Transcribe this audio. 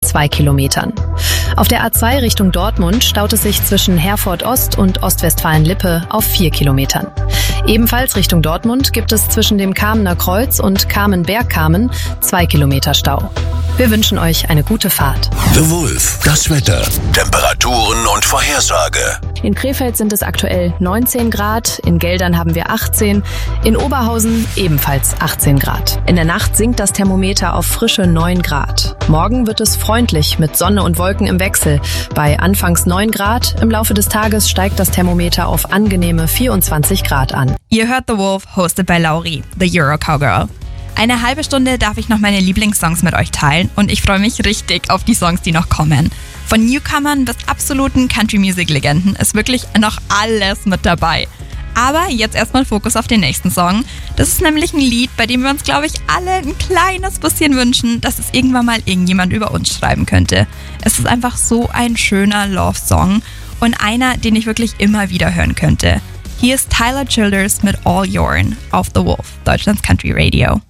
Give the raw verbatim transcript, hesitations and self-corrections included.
zwei Kilometern. Auf der A zwei Richtung Dortmund staut es sich zwischen Herford Ost und Ostwestfalen-Lippe auf vier Kilometern. Ebenfalls Richtung Dortmund gibt es zwischen dem Kamener Kreuz und Kamen-Bergkamen zwei Kilometer Stau. Wir wünschen euch eine gute Fahrt. The Wolf, das Wetter, Temperaturen und Vorhersage. In Krefeld sind es aktuell neunzehn Grad, in Geldern haben wir achtzehn, in Oberhausen ebenfalls achtzehn Grad. In der Nacht sinkt das Thermometer auf frische neun Grad. Morgen wird es freundlich mit Sonne und Wolken im Wechsel. Bei anfangs neun Grad, im Laufe des Tages steigt das Thermometer auf angenehme vierundzwanzig Grad an. Ihr hört The Wolf, hosted by Lauri, the Euro Cowgirl. Eine halbe Stunde darf ich noch meine Lieblingssongs mit euch teilen und ich freue mich richtig auf die Songs, die noch kommen. Von Newcomern bis absoluten Country-Music-Legenden ist wirklich noch alles mit dabei. Aber jetzt erstmal Fokus auf den nächsten Song. Das ist nämlich ein Lied, bei dem wir uns, glaube ich, alle ein kleines bisschen wünschen, dass es irgendwann mal irgendjemand über uns schreiben könnte. Es ist einfach so ein schöner Love-Song und einer, den ich wirklich immer wieder hören könnte. Hier ist Tyler Childers mit All Yourn auf The Wolf, Deutschlands Country Radio.